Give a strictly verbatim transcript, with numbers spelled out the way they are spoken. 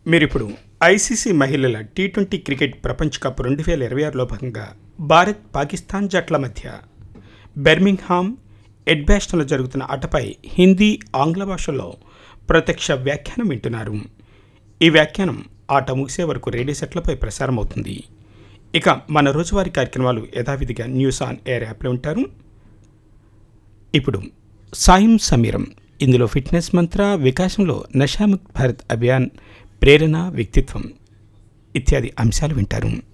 మీరిప్పుడు ఐసీసీ మహిళల T twenty cricket ప్రపంచ కప్ రెండు వేల ఇరవై ఆరులో భాగంగా భారత్ పాకిస్తాన్ జట్ల మధ్య బెర్మింగ్హామ్ ఎడ్బాస్టన్లో జరుగుతున్న ఆటపై హిందీ ఆంగ్ల భాషలో ప్రత్యక్ష వ్యాఖ్యానం వింటున్నారు. ఈ వ్యాఖ్యానం ఆట ముగిసే వరకు రేడియో సెట్లపై ప్రసారం అవుతుంది. ఇక మన రోజువారీ కార్యక్రమాలు యథావిధిగా న్యూస్ ఆన్ ఎయిర్ యాప్లో ఉంటారు. ఇప్పుడు సాయం సమీరం, ఇందులో ఫిట్నెస్ మంత్ర, వికాసంలో నషాముక్త్ భారత్ అభియాన్, ప్రేరణ, వ్యక్తిత్వం ఇత్యాది అంశాలు వింటారు.